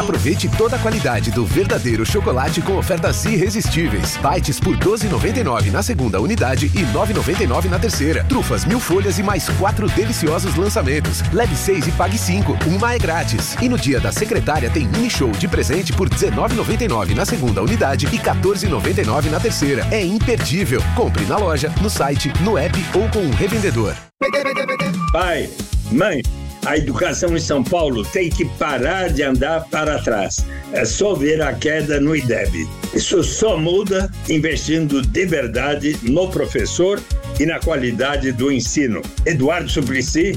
Aproveite toda a qualidade do verdadeiro chocolate com ofertas irresistíveis. Bites por R$ 12,99 na segunda unidade e R$ 9,99 na terceira. Trufas 1000 folhas e mais 4 deliciosos lançamentos. Leve 6 e pague 5. Uma é grátis. E no dia da secretária tem mini show de presente por R$ 19,99 na segunda unidade e R$ 14,99 na terceira. É imperdível. Compre na loja, no site, no app ou com um revendedor. Pai, mãe, a educação em São Paulo tem que parar de andar para trás. É só ver a queda no IDEB. Isso só muda investindo de verdade no professor e na qualidade do ensino. Eduardo Suplicy,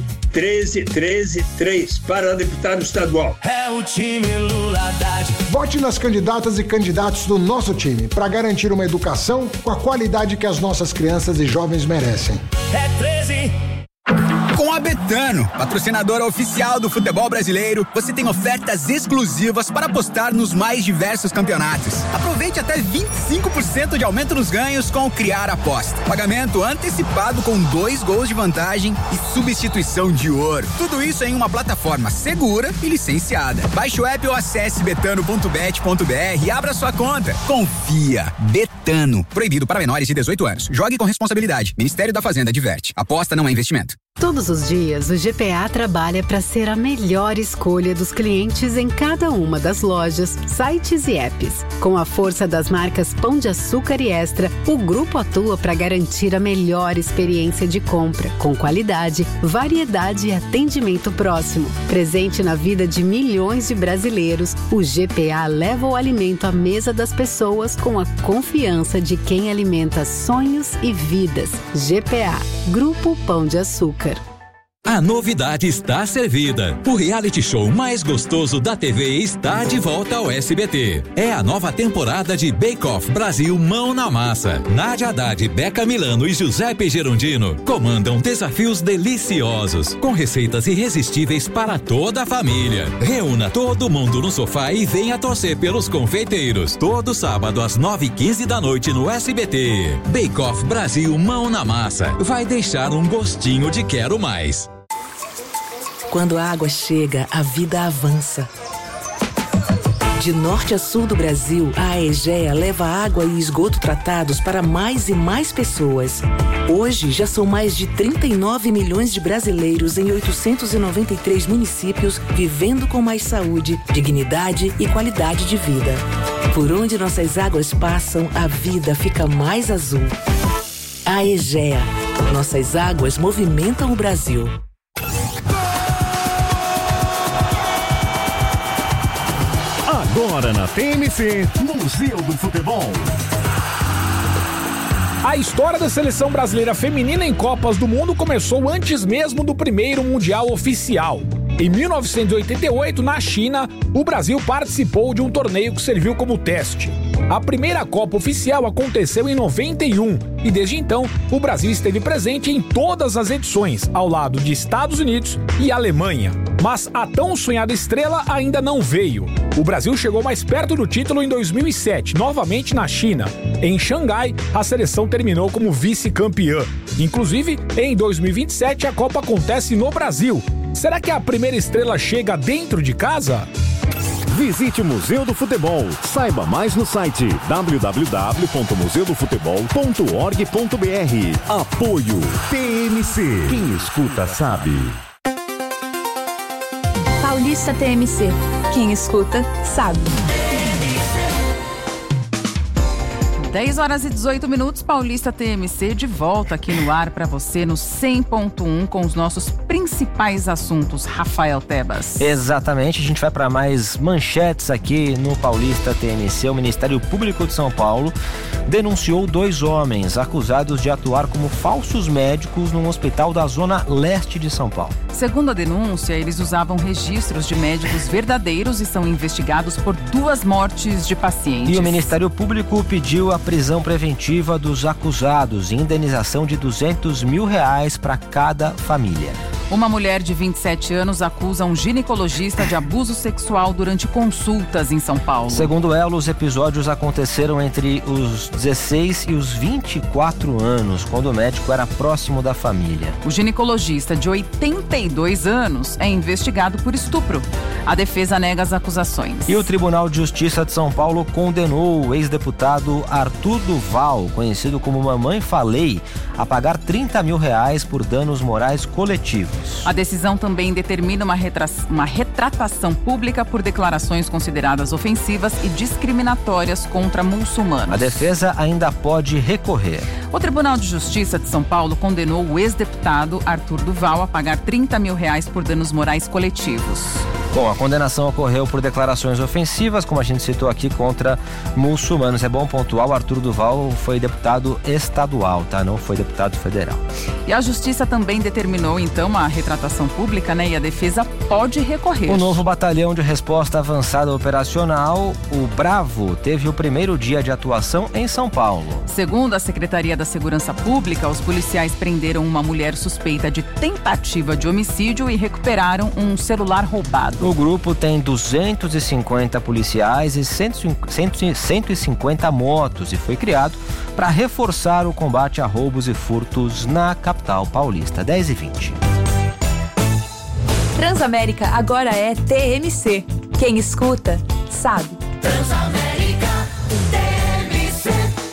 13133 para deputado estadual. É o time Lula Haddad. Vote nas candidatas e candidatos do nosso time para garantir uma educação com a qualidade que as nossas crianças e jovens merecem. É 13. Com a Betano, patrocinadora oficial do futebol brasileiro, você tem ofertas exclusivas para apostar nos mais diversos campeonatos. Aproveite até 25% de aumento nos ganhos com o Criar Aposta. Pagamento antecipado com 2 gols de vantagem e substituição de ouro. Tudo isso em uma plataforma segura e licenciada. Baixe o app ou acesse betano.bet.br e abra sua conta. Confia. Betano. Proibido para menores de 18 anos. Jogue com responsabilidade. Ministério da Fazenda adverte. Aposta não é investimento. Todos os dias, o GPA trabalha para ser a melhor escolha dos clientes em cada uma das lojas, sites e apps. Com a força das marcas Pão de Açúcar e Extra, o grupo atua para garantir a melhor experiência de compra, com qualidade, variedade e atendimento próximo. Presente na vida de milhões de brasileiros, o GPA leva o alimento à mesa das pessoas com a confiança de quem alimenta sonhos e vidas. GPA, Grupo Pão de Açúcar. A novidade está servida. O reality show mais gostoso da TV está de volta ao SBT. É a nova temporada de Bake Off Brasil Mão na Massa. Nádia Haddad, Beca Milano e Giuseppe Gerondino comandam desafios deliciosos, com receitas irresistíveis para toda a família. Reúna todo mundo no sofá e venha torcer pelos confeiteiros. Todo sábado às 9h15 da noite no SBT. Bake Off Brasil Mão na Massa. Vai deixar um gostinho de quero mais. Quando a água chega, a vida avança. De norte a sul do Brasil, a Aegea leva água e esgoto tratados para mais e mais pessoas. Hoje, já são mais de 39 milhões de brasileiros em 893 municípios vivendo com mais saúde, dignidade e qualidade de vida. Por onde nossas águas passam, a vida fica mais azul. Aegea. Nossas águas movimentam o Brasil. Agora na TMC, Museu do Futebol. A história da seleção brasileira feminina em Copas do Mundo começou antes mesmo do primeiro Mundial oficial. Em 1988, na China, o Brasil participou de um torneio que serviu como teste. A primeira Copa oficial aconteceu em 91 e desde então o Brasil esteve presente em todas as edições, ao lado de Estados Unidos e Alemanha. Mas a tão sonhada estrela ainda não veio. O Brasil chegou mais perto do título em 2007, novamente na China. Em Xangai, a seleção terminou como vice-campeã. Inclusive, em 2027 a Copa acontece no Brasil. Será que a primeira estrela chega dentro de casa? Visite o Museu do Futebol. Saiba mais no site www.museudofutebol.org.br. Apoio TMC. Quem escuta sabe. Paulista TMC. Quem escuta sabe. 10h18, Paulista TMC de volta aqui no ar para você no 100.1 com os nossos principais assuntos. Rafael Tebas. Exatamente, a gente vai para mais manchetes aqui no Paulista TMC. O Ministério Público de São Paulo denunciou 2 homens acusados de atuar como falsos médicos num hospital da zona leste de São Paulo. Segundo a denúncia, eles usavam registros de médicos verdadeiros e são investigados por 2 mortes de pacientes. E o Ministério Público pediu a prisão preventiva dos acusados e indenização de R$200 mil para cada família. Uma mulher de 27 anos acusa um ginecologista de abuso sexual durante consultas em São Paulo. Segundo ela, os episódios aconteceram entre os 16 e os 24 anos, quando o médico era próximo da família. O ginecologista, de 82 anos, é investigado por estupro. A defesa nega as acusações. E o Tribunal de Justiça de São Paulo condenou o ex-deputado Arthur Duval, conhecido como Mamãe Falei, a pagar R$30 mil por danos morais coletivos. A decisão também determina uma retratação pública por declarações consideradas ofensivas e discriminatórias contra muçulmanos. A defesa ainda pode recorrer. O Tribunal de Justiça de São Paulo condenou o ex-deputado Arthur Duval a pagar R$30 mil por danos morais coletivos. Bom, a condenação ocorreu por declarações ofensivas, como a gente citou aqui, contra muçulmanos. É bom pontuar, o Arthur Duval foi deputado estadual, tá? Não foi deputado federal. E a Justiça também determinou, então, a retratação pública, né? E a defesa pode recorrer. O novo batalhão de resposta avançada operacional, o Bravo, teve o primeiro dia de atuação em São Paulo. Segundo a Secretaria da Segurança Pública, os policiais prenderam uma mulher suspeita de tentativa de homicídio e recuperaram um celular roubado. O grupo tem 250 policiais e 150 motos e foi criado para reforçar o combate a roubos e furtos na capital paulista. 10h20. Transamérica agora é TMC. Quem escuta, sabe. Transamérica TMC.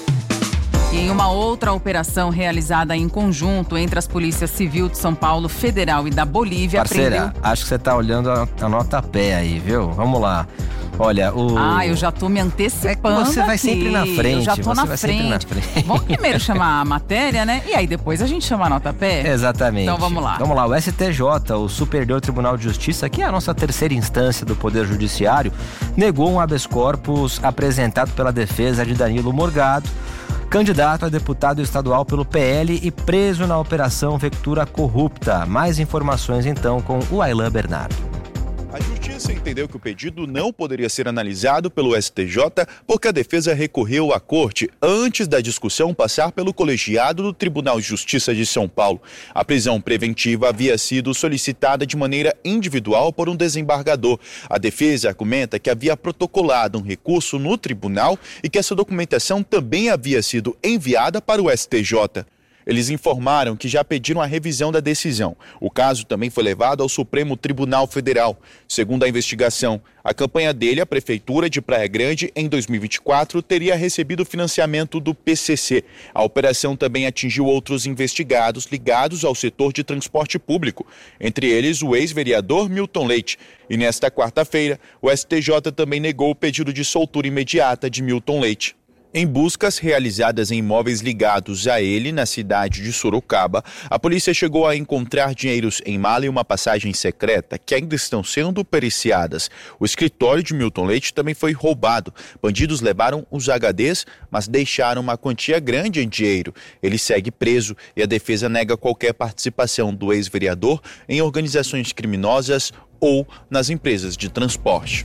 E em uma outra operação realizada em conjunto entre as polícias civil de São Paulo, Federal e da Bolívia, parceira, acho que você tá olhando a nota pé aí, viu? Vamos lá. Olha, eu já tô me antecipando. Você vai aqui. sempre na frente. Eu já tô na frente. Vamos primeiro chamar a matéria, né? E aí depois a gente chama a nota pé. Exatamente. Então vamos lá. Vamos lá. O STJ, o Superior Tribunal de Justiça, que é a nossa terceira instância do Poder Judiciário, negou um habeas corpus apresentado pela defesa de Danilo Morgado, candidato a deputado estadual pelo PL e preso na Operação Vectura Corrupta. Mais informações então com o Aylan Bernardo. A Justiça entendeu que o pedido não poderia ser analisado pelo STJ porque a defesa recorreu à Corte antes da discussão passar pelo colegiado do Tribunal de Justiça de São Paulo. A prisão preventiva havia sido solicitada de maneira individual por um desembargador. A defesa argumenta que havia protocolado um recurso no tribunal e que essa documentação também havia sido enviada para o STJ. Eles informaram que já pediram a revisão da decisão. O caso também foi levado ao Supremo Tribunal Federal. Segundo a investigação, a campanha dele, a Prefeitura de Praia Grande, em 2024, teria recebido financiamento do PCC. A operação também atingiu outros investigados ligados ao setor de transporte público, entre eles o ex-vereador Milton Leite. E nesta quarta-feira, o STJ também negou o pedido de soltura imediata de Milton Leite. Em buscas realizadas em imóveis ligados a ele, na cidade de Sorocaba, a polícia chegou a encontrar dinheiros em mala e uma passagem secreta que ainda estão sendo periciadas. O escritório de Milton Leite também foi roubado. Bandidos levaram os HDs, mas deixaram uma quantia grande em dinheiro. Ele segue preso e a defesa nega qualquer participação do ex-vereador em organizações criminosas ou nas empresas de transporte.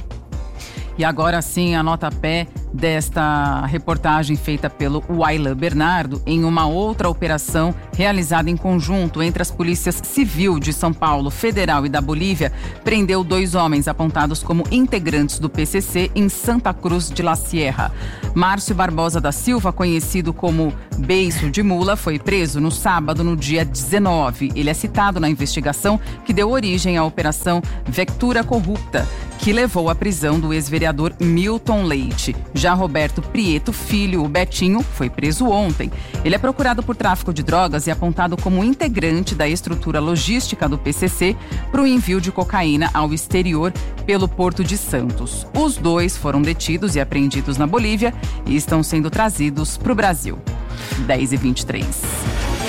E agora sim, a nota pé desta reportagem feita pelo Aylan Bernardo em uma outra operação realizada em conjunto entre as polícias civil de São Paulo, Federal e da Bolívia, prendeu 2 homens apontados como integrantes do PCC em Santa Cruz de la Sierra. Márcio Barbosa da Silva, conhecido como Beiço de Mula, foi preso no sábado, no dia 19. Ele é citado na investigação que deu origem à Operação Vectura Corrupta, que levou à prisão do ex-vereador Milton Leite. Já Roberto Prieto Filho, o Betinho, foi preso ontem. Ele é procurado por tráfico de drogas e apontado como integrante da estrutura logística do PCC para o envio de cocaína ao exterior pelo Porto de Santos. Os 2 foram detidos e apreendidos na Bolívia e estão sendo trazidos para o Brasil. 10h23.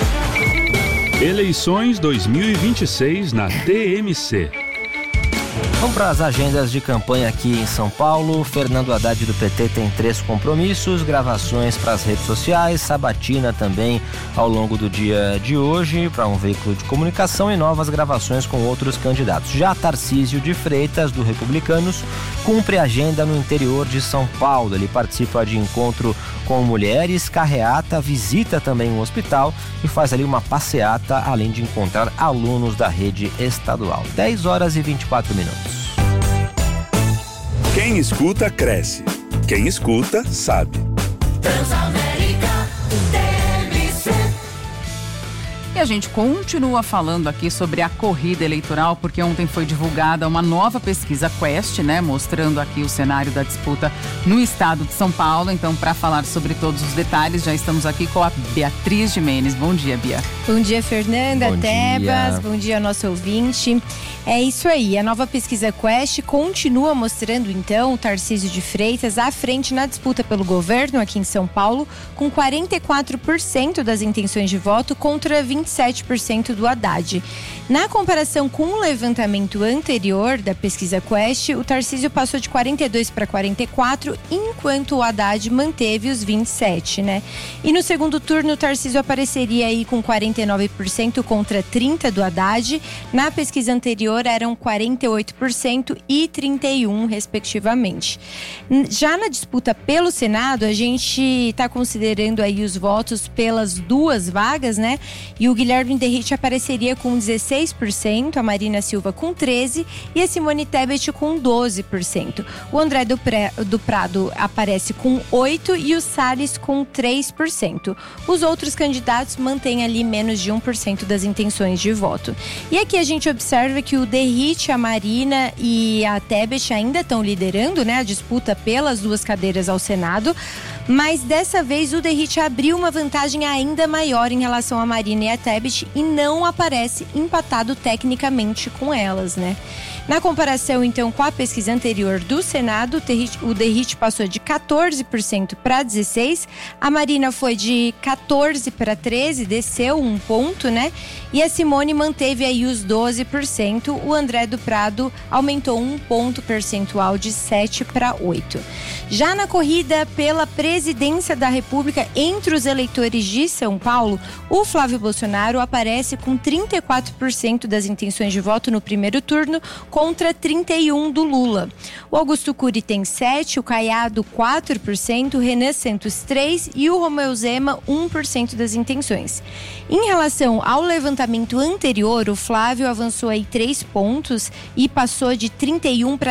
Eleições 2026 na TMC. Vamos para as agendas de campanha aqui em São Paulo. Fernando Haddad do PT tem 3 compromissos, gravações para as redes sociais, sabatina também ao longo do dia de hoje para um veículo de comunicação e novas gravações com outros candidatos. Já Tarcísio de Freitas, do Republicanos, cumpre agenda no interior de São Paulo. Ele participa de encontro com mulheres, carreata, visita também um hospital e faz ali uma passeata, além de encontrar alunos da rede estadual. 10h24. Quem escuta, cresce. Quem escuta, sabe. Transamérica TMC. E a gente continua falando aqui sobre a corrida eleitoral, porque ontem foi divulgada uma nova pesquisa Quest, né? Mostrando aqui o cenário da disputa no estado de São Paulo. Então, para falar sobre todos os detalhes, já estamos aqui com a Beatriz Gimenez. Bom dia, Bia. Bom dia, Fernanda, Tebas. Bom dia, nosso ouvinte. É isso aí, a nova pesquisa Quest continua mostrando, então, o Tarcísio de Freitas à frente na disputa pelo governo aqui em São Paulo, com 44% das intenções de voto contra 27% do Haddad. Na comparação com o levantamento anterior da pesquisa Quest, o Tarcísio passou de 42 para 44, enquanto o Haddad manteve os 27, né? E no segundo turno, o Tarcísio apareceria aí com 49% contra 30% do Haddad. Na pesquisa anterior, eram 48% e 31%, respectivamente. Já na disputa pelo Senado, a gente está considerando aí os votos pelas 2 vagas, né? E o Guilherme Derrite apareceria com 16%, a Marina Silva com 13% e a Simone Tebet com 12%. O André do Prado aparece com 8% e o Salles com 3%. Os outros candidatos mantêm ali menos de 1% das intenções de voto. E aqui a gente observa que o Derrite, a Marina e a Tebet ainda estão liderando, né, a disputa pelas 2 cadeiras ao Senado, mas dessa vez o Derrite abriu uma vantagem ainda maior em relação a Marina e a Tebet e não aparece empatado tecnicamente com elas, né? Na comparação, então, com a pesquisa anterior do Senado, o Derrite passou de 14% para 16%, a Marina foi de 14% para 13%, desceu 1 ponto, né? E a Simone manteve aí os 12%, o André do Prado aumentou 1 ponto percentual de 7% para 8%. Já na corrida pela presidência da República entre os eleitores de São Paulo, o Flávio Bolsonaro aparece com 34% das intenções de voto no primeiro turno, contra 31% do Lula. O Augusto Cury tem 7%, o Caiado 4%, o Renan Santos 3% e o Romeu Zema 1% das intenções. Em relação ao levantamento anterior, o Flávio avançou aí 3 pontos e passou de 31% para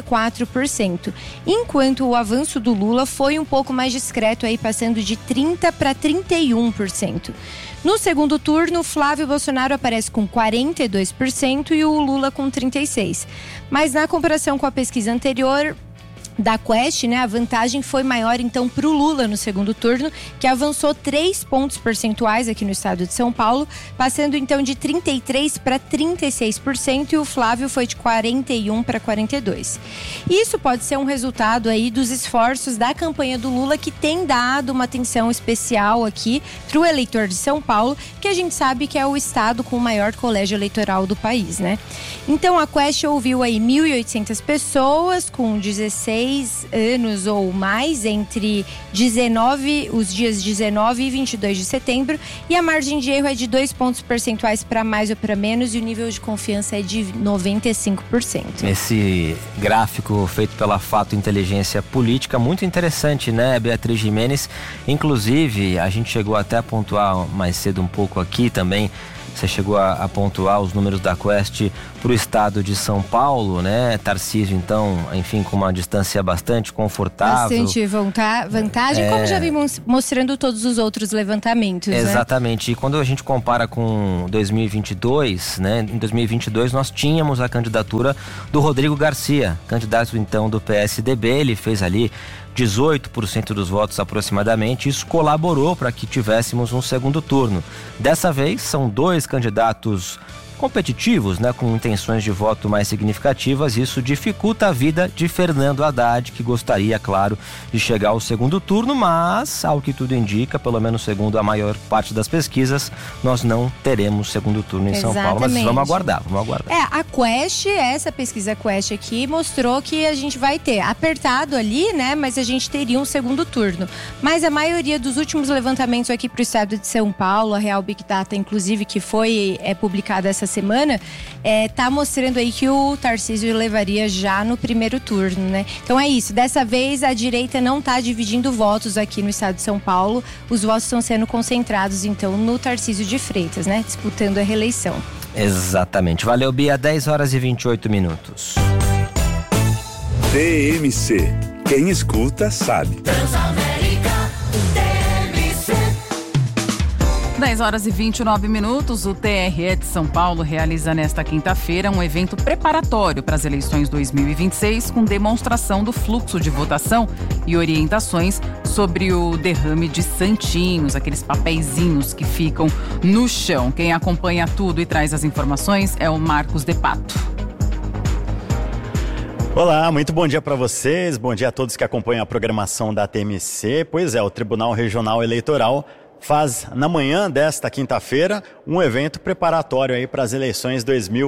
34%, enquanto o avanço do Lula foi um pouco mais discreto, aí passando de 30% para 31%. No segundo turno, Flávio Bolsonaro aparece com 42% e o Lula com 36%. Mas na comparação com a pesquisa anterior da Quest, né, a vantagem foi maior então para o Lula no segundo turno, que avançou 3 pontos percentuais aqui no estado de São Paulo, passando então de 33% para 36%, e o Flávio foi de 41% para 42%. Isso pode ser um resultado aí dos esforços da campanha do Lula, que tem dado uma atenção especial aqui para o eleitor de São Paulo, que a gente sabe que é o estado com o maior colégio eleitoral do país, né? Então a Quest ouviu aí 1.800 pessoas com 16 anos ou mais entre os dias 19 e 22 de setembro, e a margem de erro é de 2 pontos percentuais para mais ou para menos, e o nível de confiança é de 95%. Esse gráfico feito pela Fato Inteligência Política, muito interessante, né, Beatriz Gimenez? Inclusive, a gente chegou até a pontuar mais cedo um pouco aqui também. Você chegou a pontuar os números da Quest para o estado de São Paulo, né? Tarcísio, então, enfim, com uma distância bastante confortável. Bastante vantagem, como já vimos mostrando todos os outros levantamentos, exatamente. Né? E quando a gente compara com 2022, né? Em 2022 nós tínhamos a candidatura do Rodrigo Garcia, candidato então do PSDB. Ele fez ali 18% dos votos aproximadamente. Isso colaborou para que tivéssemos um segundo turno. Dessa vez são 2 candidatos competitivos, né, com intenções de voto mais significativas. Isso dificulta a vida de Fernando Haddad, que gostaria, claro, de chegar ao segundo turno, mas, ao que tudo indica, pelo menos segundo a maior parte das pesquisas, nós não teremos segundo turno em São Paulo. Mas vamos aguardar. A Quest, essa pesquisa Quest aqui, mostrou que a gente vai ter apertado ali, né, mas a gente teria um segundo turno. Mas a maioria dos últimos levantamentos aqui para o estado de São Paulo, a Real Big Data, inclusive, que foi publicada essa semana, tá mostrando aí que o Tarcísio levaria já no primeiro turno, né? Então é isso, dessa vez a direita não tá dividindo votos aqui no estado de São Paulo, os votos estão sendo concentrados então no Tarcísio de Freitas, né? Disputando a reeleição. Exatamente, valeu Bia, 10 horas e 28 minutos. TMC, quem escuta sabe. Transamérica, TMC. 10 horas e 29 minutos, o TRE de São Paulo realiza nesta quinta-feira um evento preparatório para as eleições 2026 com demonstração do fluxo de votação e orientações sobre o derrame de santinhos, aqueles papeizinhos que ficam no chão. Quem acompanha tudo e traz as informações é o Marcos De Pato. Olá, muito bom dia para vocês, bom dia a todos que acompanham a programação da TMC. Pois é, o Tribunal Regional Eleitoral faz na manhã desta quinta-feira um evento preparatório aí para as eleições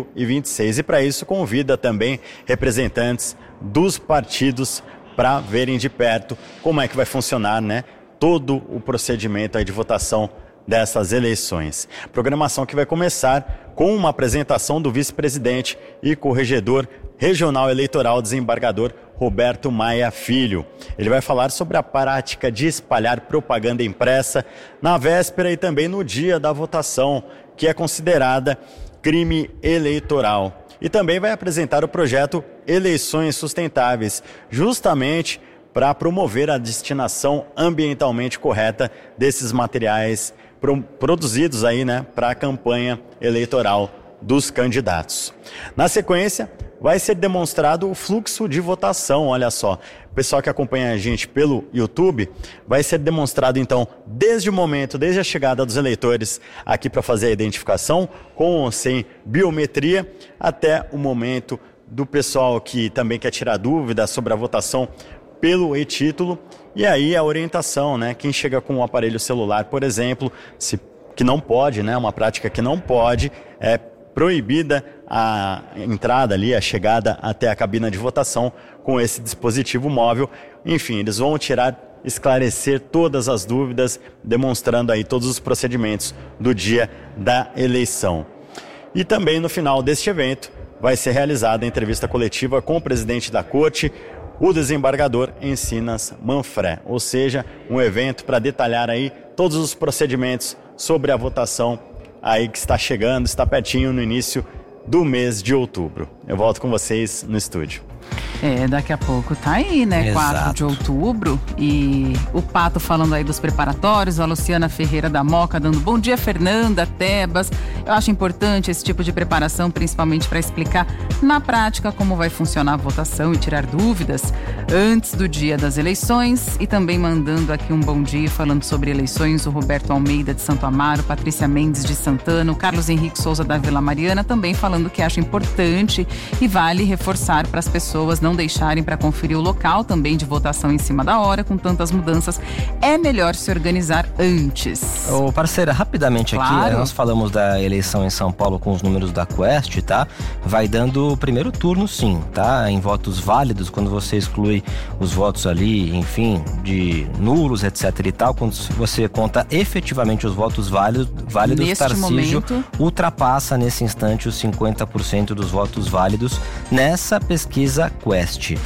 2026 e para isso convida também representantes dos partidos para verem de perto como é que vai funcionar, né, todo o procedimento aí de votação dessas eleições. Programação que vai começar com uma apresentação do vice-presidente e corregedor regional eleitoral, desembargador Roberto Maia Filho. Ele vai falar sobre a prática de espalhar propaganda impressa na véspera e também no dia da votação, que é considerada crime eleitoral. E também vai apresentar o projeto Eleições Sustentáveis, justamente para promover a destinação ambientalmente correta desses materiais produzidos aí, né, para a campanha eleitoral dos candidatos. Na sequência, vai ser demonstrado o fluxo de votação, olha só. O pessoal que acompanha a gente pelo YouTube, vai ser demonstrado então desde o momento, desde a chegada dos eleitores aqui para fazer a identificação, com ou sem biometria, até o momento do pessoal que também quer tirar dúvidas sobre a votação pelo e-título, e aí a orientação, né? Quem chega com um aparelho celular, por exemplo, que não pode, né? Uma prática que não pode, é proibida a entrada ali, a chegada até a cabina de votação com esse dispositivo móvel. Enfim, eles vão esclarecer todas as dúvidas, demonstrando aí todos os procedimentos do dia da eleição. E também no final deste evento vai ser realizada a entrevista coletiva com o presidente da Corte, o desembargador Encinas Manfré, ou seja, um evento para detalhar aí todos os procedimentos sobre a votação aí que está chegando, está pertinho no início do mês de outubro. Eu volto com vocês no estúdio. Daqui a pouco tá aí, né? Exato. 4 de outubro. E o Pato falando aí dos preparatórios, a Luciana Ferreira da Moca dando bom dia, Fernanda, Tebas. Eu acho importante esse tipo de preparação, principalmente para explicar na prática como vai funcionar a votação e tirar dúvidas antes do dia das eleições. E também mandando aqui um bom dia falando sobre eleições, o Roberto Almeida de Santo Amaro, Patrícia Mendes de Santana, o Carlos Henrique Souza da Vila Mariana, também falando que acha importante e vale reforçar para as pessoas não deixarem para conferir o local também de votação em cima da hora, com tantas mudanças, é melhor se organizar antes. Ô, parceira, rapidamente Claro. aqui, nós falamos da eleição em São Paulo com os números da Quest, tá? Vai dando o primeiro turno sim, tá? Em votos válidos, quando você exclui os votos ali, enfim, de nulos, etc e tal, quando você conta efetivamente os votos válidos, Neste Tarcísio momento, ultrapassa nesse instante os 50% dos votos válidos nessa pesquisa Quest.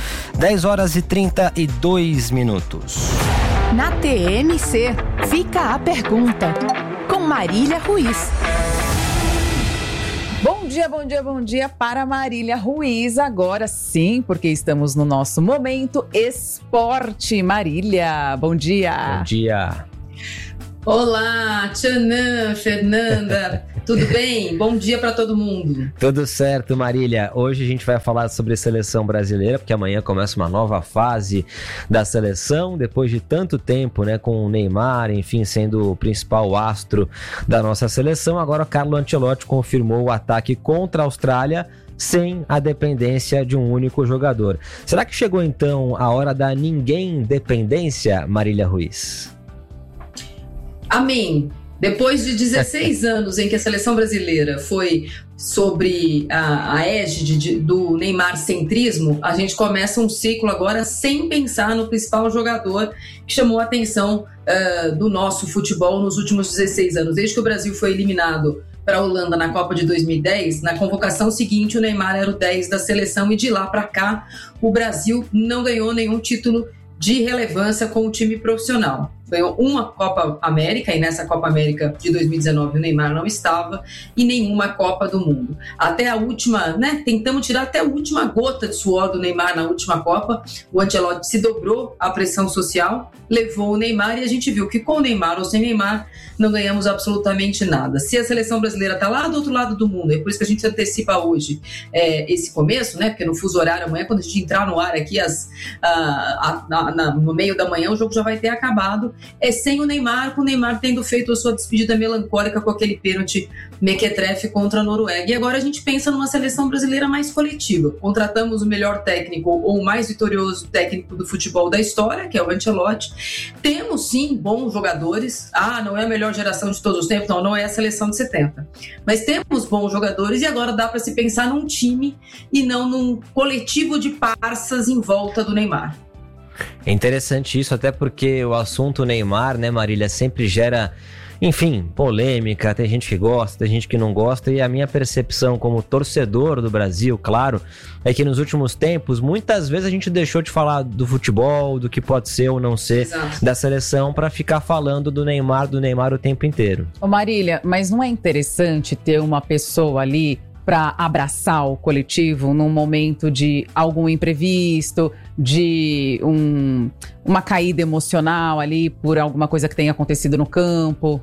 10 horas e 32 minutos. Na TMC, fica a pergunta, com Marília Ruiz. Bom dia, bom dia, bom dia para Marília Ruiz. Agora sim, porque estamos no nosso momento esporte. Marília, bom dia. Bom dia. Olá, Tchanã, Fernanda, tudo bem? Bom dia para todo mundo. Tudo certo, Marília. Hoje a gente vai falar sobre seleção brasileira, porque amanhã começa uma nova fase da seleção, depois de tanto tempo, né, com o Neymar, enfim, sendo o principal astro da nossa seleção. Agora o Carlo Ancelotti confirmou o ataque contra a Austrália sem a dependência de um único jogador. Será que chegou então a hora da ninguém dependência, Marília Ruiz? Amém. Depois de 16 anos em que a seleção brasileira foi sobre a égide do Neymar centrismo, a gente começa um ciclo agora sem pensar no principal jogador que chamou a atenção do nosso futebol nos últimos 16 anos. Desde que o Brasil foi eliminado para a Holanda na Copa de 2010, na convocação seguinte o Neymar era o 10 da seleção e de lá para cá o Brasil não ganhou nenhum título de relevância com o time profissional. Ganhou uma Copa América, e nessa Copa América de 2019 o Neymar não estava, e nenhuma Copa do Mundo. Até a última, né, tentamos tirar até a última gota de suor do Neymar na última Copa. O Ancelotti se dobrou à pressão social, levou o Neymar, e a gente viu que com o Neymar ou sem Neymar não ganhamos absolutamente nada. Se a seleção brasileira está lá do outro lado do mundo, é por isso que a gente antecipa hoje esse começo, né, porque no fuso horário amanhã, quando a gente entrar no ar aqui no meio da manhã, o jogo já vai ter acabado. É sem o Neymar, com o Neymar tendo feito a sua despedida melancólica com aquele pênalti mequetrefe contra a Noruega. E agora a gente pensa numa seleção brasileira mais coletiva. Contratamos o melhor técnico ou o mais vitorioso técnico do futebol da história, que é o Ancelotti. Temos sim bons jogadores. Não é a melhor geração de todos os tempos, não é a seleção de 70. Mas temos bons jogadores e agora dá para se pensar num time e não num coletivo de parças em volta do Neymar. É interessante isso, até porque o assunto Neymar, né, Marília, sempre gera, enfim, polêmica. Tem gente que gosta, tem gente que não gosta, e a minha percepção como torcedor do Brasil, claro, é que nos últimos tempos, muitas vezes a gente deixou de falar do futebol, do que pode ser ou não ser da seleção, para ficar falando do Neymar o tempo inteiro. Ô Marília, mas não é interessante ter uma pessoa ali para abraçar o coletivo num momento de algum imprevisto, de uma caída emocional ali por alguma coisa que tenha acontecido no campo?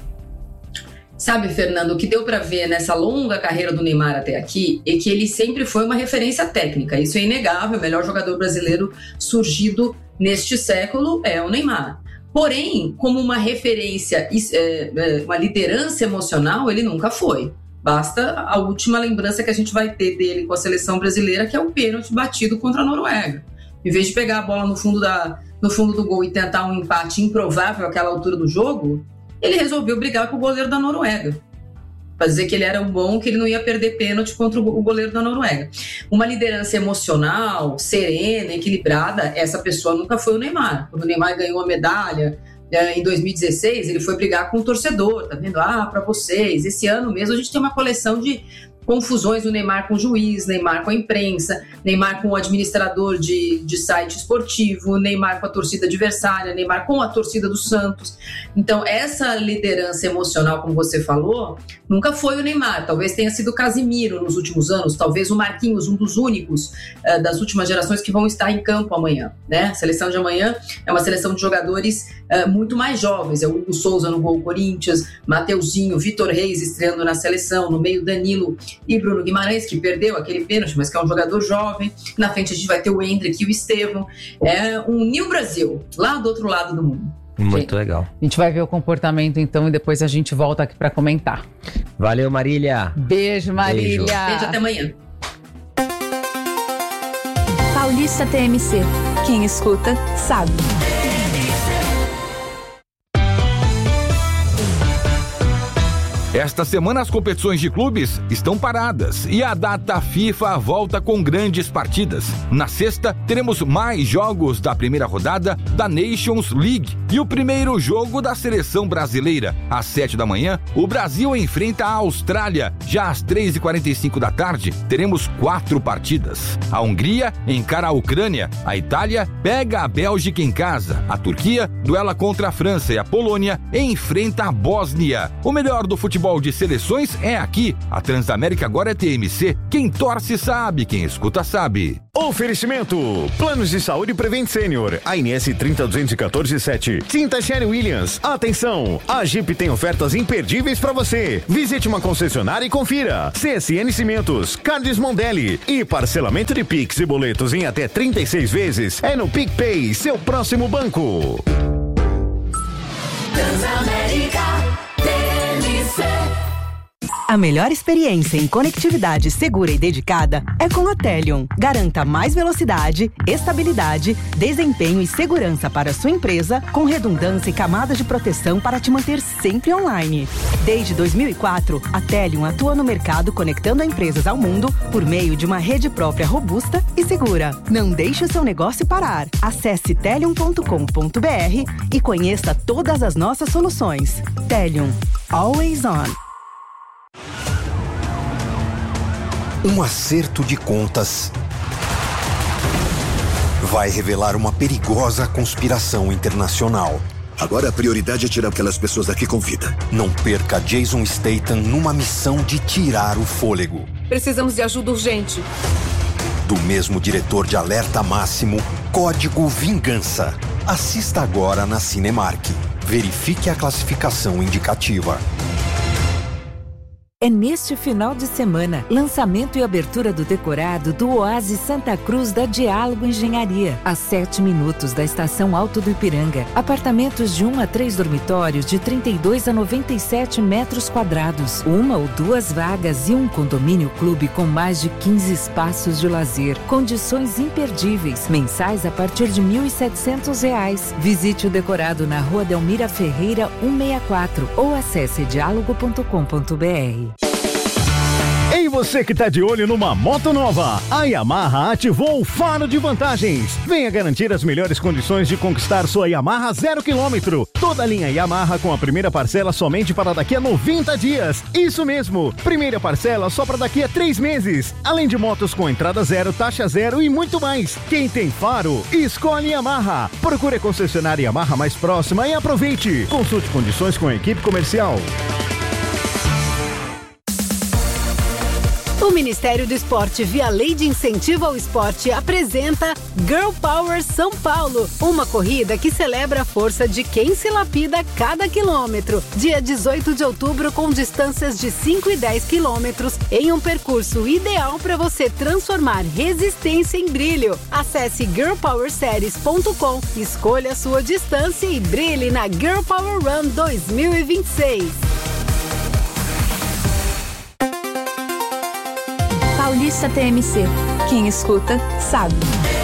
Sabe, Fernando, o que deu para ver nessa longa carreira do Neymar até aqui é que ele sempre foi uma referência técnica. Isso é inegável. O melhor jogador brasileiro surgido neste século é o Neymar. Porém, como uma referência, uma liderança emocional, ele nunca foi. Basta a última lembrança que a gente vai ter dele com a seleção brasileira, que é o pênalti batido contra a Noruega. Em vez de pegar a bola no fundo do gol e tentar um empate improvável àquela altura do jogo, ele resolveu brigar com o goleiro da Noruega. Para dizer que ele era bom, que ele não ia perder pênalti contra o goleiro da Noruega. Uma liderança emocional, serena, equilibrada, essa pessoa nunca foi o Neymar. Quando o Neymar ganhou a medalha em 2016, ele foi brigar com o torcedor, tá vendo? Para vocês, esse ano mesmo a gente tem uma coleção de confusões do Neymar com o juiz, Neymar com a imprensa, Neymar com o administrador de site esportivo, Neymar com a torcida adversária, Neymar com a torcida do Santos. Então, essa liderança emocional, como você falou, nunca foi o Neymar. Talvez tenha sido o Casimiro nos últimos anos, talvez o Marquinhos, um dos únicos das últimas gerações que vão estar em campo amanhã, né? A seleção de amanhã é uma seleção de jogadores muito mais jovens. É o Hugo Souza no gol Corinthians, Mateuzinho, Vitor Reis estreando na seleção, no meio Danilo e Bruno Guimarães, que perdeu aquele pênalti, mas que é um jogador jovem. Na frente a gente vai ter o Endrick e o Estevão. É um New Brasil, lá do outro lado do mundo. Muito legal. A gente vai ver o comportamento então e depois a gente volta aqui para comentar. Valeu, Marília. Beijo, Marília. Beijo, até amanhã. Paulista TMC. Quem escuta, sabe. Esta semana as competições de clubes estão paradas e a data FIFA volta com grandes partidas. Na sexta, teremos mais jogos da primeira rodada da Nations League e o primeiro jogo da seleção brasileira. Às 7 da manhã, o Brasil enfrenta a Austrália. Já às 3h45 da tarde, teremos 4 partidas. A Hungria encara a Ucrânia, a Itália pega a Bélgica em casa, a Turquia duela contra a França e a Polônia enfrenta a Bósnia. O melhor do futebol futebol de seleções é aqui. A Transamérica agora é TMC. Quem torce sabe, quem escuta sabe. Oferecimento: Planos de Saúde Prevent Sênior, ANS 302147. Tinta Sherry Williams. Atenção, a Jeep tem ofertas imperdíveis para você. Visite uma concessionária e confira. CSN Cimentos, Cardes Mondelli e parcelamento de Pix e boletos em até 36 vezes é no PicPay, seu próximo banco. Transamérica TMC. A melhor experiência em conectividade segura e dedicada é com a Telion. Garanta mais velocidade, estabilidade, desempenho e segurança para a sua empresa, com redundância e camadas de proteção para te manter sempre online. Desde 2004, a Telion atua no mercado conectando empresas ao mundo por meio de uma rede própria robusta e segura. Não deixe o seu negócio parar. Acesse telion.com.br e conheça todas as nossas soluções. Telion. Always on. Um acerto de contas vai revelar uma perigosa conspiração internacional. Agora a prioridade é tirar aquelas pessoas daqui com vida. Não perca Jason Statham numa missão de tirar o fôlego. Precisamos de ajuda urgente. Do mesmo diretor de Alerta Máximo, Código Vingança. Assista agora na Cinemark. Verifique a classificação indicativa. É neste final de semana, lançamento e abertura do decorado do Oásis Santa Cruz da Diálogo Engenharia, a 7 minutos da Estação Alto do Ipiranga. Apartamentos de 1 a 3 dormitórios de 32 a 97 metros quadrados, 1 ou 2 vagas e um condomínio clube com mais de 15 espaços de lazer. Condições imperdíveis, mensais a partir de R$ 1.700. Visite o decorado na Rua Delmira Ferreira 164 ou acesse diálogo.com.br. Ei, você que tá de olho numa moto nova, a Yamaha ativou o Faro de Vantagens. Venha garantir as melhores condições de conquistar sua Yamaha 0 km. Toda a linha Yamaha com a primeira parcela somente para daqui a 90 dias. Isso mesmo, primeira parcela só para daqui a 3 meses. Além de motos com entrada zero, taxa zero e muito mais. Quem tem Faro, escolhe Yamaha. Procure a concessionária Yamaha mais próxima e aproveite. Consulte condições com a equipe comercial. O Ministério do Esporte, via Lei de Incentivo ao Esporte, apresenta Girl Power São Paulo, uma corrida que celebra a força de quem se lapida cada quilômetro. Dia 18 de outubro, com distâncias de 5 e 10 quilômetros, em um percurso ideal para você transformar resistência em brilho. Acesse girlpowerseries.com, escolha a sua distância e brilhe na Girl Power Run 2026. Paulista TMC. Quem escuta, sabe.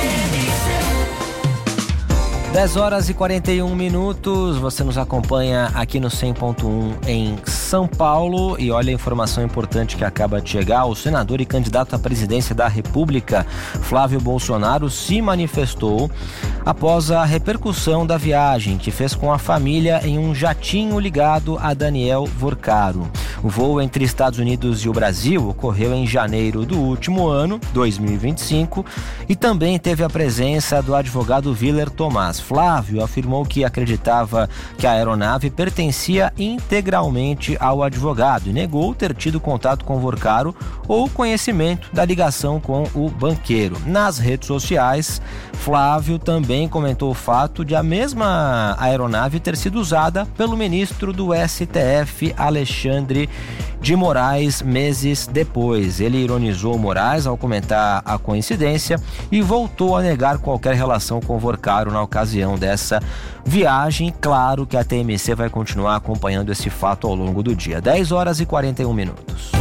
10 horas e 41 minutos, você nos acompanha aqui no 100.1 em São Paulo e olha a informação importante que acaba de chegar. O senador e candidato à presidência da República, Flávio Bolsonaro, se manifestou após a repercussão da viagem que fez com a família em um jatinho ligado a Daniel Vorcaro. O voo entre Estados Unidos e o Brasil ocorreu em janeiro do último ano, 2025, e também teve a presença do advogado Willer Tomás. Flávio afirmou que acreditava que a aeronave pertencia integralmente ao advogado e negou ter tido contato com Vorcaro ou conhecimento da ligação com o banqueiro. Nas redes sociais, Flávio também comentou o fato de a mesma aeronave ter sido usada pelo ministro do STF, Alexandre de Moraes, meses depois. Ele ironizou Moraes ao comentar a coincidência e voltou a negar qualquer relação com Vorcaro na ocasião dessa viagem. Claro que a TMC vai continuar acompanhando esse fato ao longo do dia. 10 horas e 41 minutos.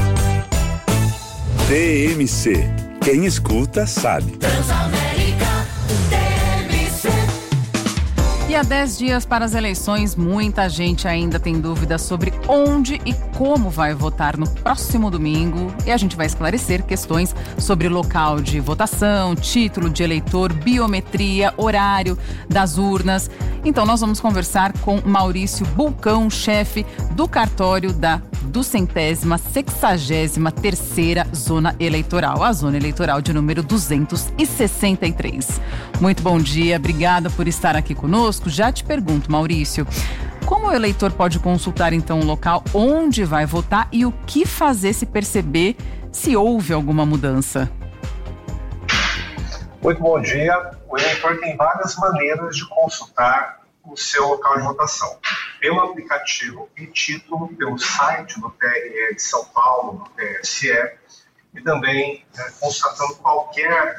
TMC. Quem escuta, sabe. E há 10 dias para as eleições, muita gente ainda tem dúvidas sobre onde e como vai votar no próximo domingo. E a gente vai esclarecer questões sobre local de votação, título de eleitor, biometria, horário das urnas. Então nós vamos conversar com Maurício Bulcão, chefe do cartório da 263ª Zona Eleitoral, a Zona Eleitoral de número 263. Muito bom dia, obrigada por estar aqui conosco. Já te pergunto, Maurício, Como o eleitor pode consultar então o local onde vai votar e o que fazer se perceber se houve alguma mudança? Muito bom dia. O eleitor tem várias maneiras de consultar o seu local de votação. Pelo aplicativo e-título, pelo site do TRE de São Paulo, do TSE, e também constatando qualquer